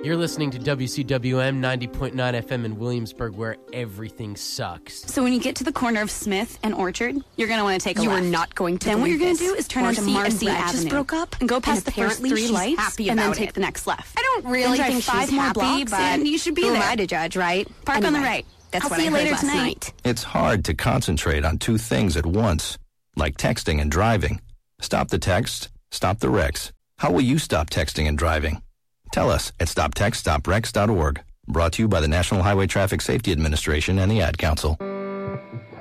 You're listening to WCWM 90.9 FM in Williamsburg, where everything sucks. So when you get to the corner of Smith and Orchard, you're going to want to take a left. You are not going to. Then what you're going to do is turn onto Marcy Avenue. Just broke up and go past the first 3 lights, and then take the next left. I don't really then think drive 5 she's more happy, blocks, but and you should be who there. am I to judge, right? Park on the right. That's I'll what see I you heard later last tonight. night. It's hard to concentrate on 2 things at once, like texting and driving. Stop the text, stop the wrecks. How will you stop texting and driving? Tell us at stoptextstopwrecks.org. Brought to you by the National Highway Traffic Safety Administration and the Ad Council.